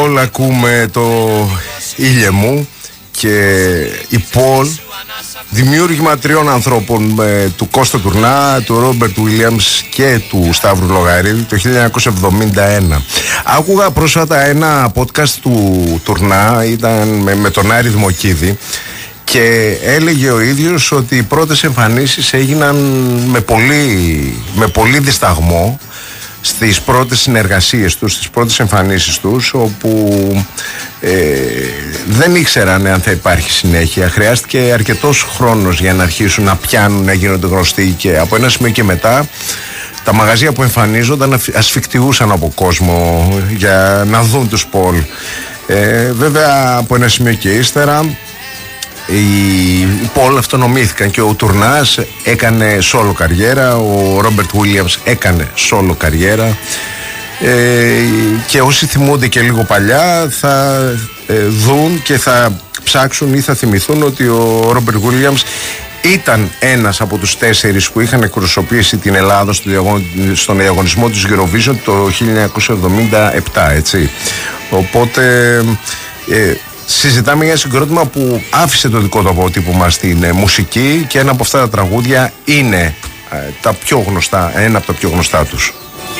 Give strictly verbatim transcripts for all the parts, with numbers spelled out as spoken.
Όλα ακούμε το ήλιε μου και η Πολ, δημιούργημα τριών ανθρώπων, με, του Κώστα Τουρνά, του Ρόμπερτ Βίλιαμς και του Σταύρου Λογαρίδη, το χίλια εννιακόσια εβδομήντα ένα. Άκουγα πρόσφατα ένα podcast του Τουρνά, ήταν με, με τον Άρη Δημοκίδη, και έλεγε ο ίδιος ότι οι πρώτες εμφανίσεις έγιναν με πολύ, με πολύ δισταγμό στις πρώτες συνεργασίες τους, στις πρώτες εμφανίσεις τους, όπου ε, δεν ήξεραν αν θα υπάρχει συνέχεια. Χρειάστηκε αρκετός χρόνος για να αρχίσουν να πιάνουν, να γίνονται γνωστοί, και από ένα σημείο και μετά τα μαγαζιά που εμφανίζονταν ασφικτιούσαν από κόσμο για να δουν τους Πολ. Ε, βέβαια από ένα σημείο και ύστερα οι Πολ αυτονομήθηκαν και ο Τουρνάς έκανε solo καριέρα, ο Ρόμπερτ Βίλιαμς έκανε solo καριέρα, ε, και όσοι θυμούνται και λίγο παλιά θα ε, δουν και θα ψάξουν ή θα θυμηθούν ότι ο Ρόμπερτ Βίλιαμς ήταν ένας από τους τέσσερις που είχαν εκπροσωπήσει την Ελλάδα στον διαγωνισμό της Eurovision το χίλια εννιακόσια εβδομήντα επτά, έτσι. Οπότε ε, συζητάμε για ένα συγκρότημα που άφησε το δικό του αποτύπωμα στην ε, μουσική, και ένα από αυτά τα τραγούδια είναι ε, τα πιο γνωστά, ένα από τα πιο γνωστά τους.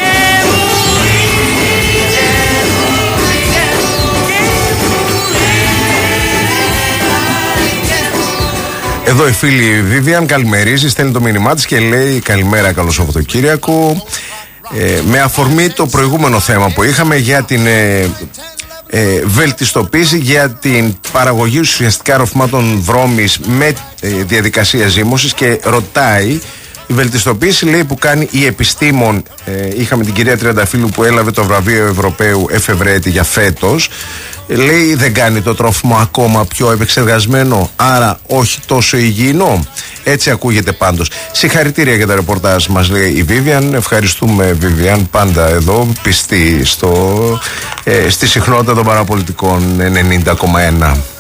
Εδώ η φίλη Vivian καλημερίζει, στέλνει το μήνυμά της και λέει καλημέρα, καλό Σαββατοκύριακο. Ε, με αφορμή το προηγούμενο θέμα που είχαμε για την ε, ε, βελτιστοποίηση, για την παραγωγή ουσιαστικά ροφημάτων βρώμης με ε, διαδικασία ζύμωσης, και ρωτάει, η βελτιστοποίηση λέει που κάνει η επιστήμον, ε, είχαμε την κυρία Τριανταφύλλου που έλαβε το βραβείο Ευρωπαίου εφευρέτη για φέτος, λέει δεν κάνει το τρόφιμο ακόμα πιο επεξεργασμένο, άρα όχι τόσο υγιεινό. Έτσι ακούγεται πάντως. Συγχαρητήρια για τα ρεπορτάζ μας, λέει η Vivian. Ευχαριστούμε, Vivian, πάντα εδώ πιστή στο, ε, στη συχνότητα των παραπολιτικών ενενήντα κόμμα ένα.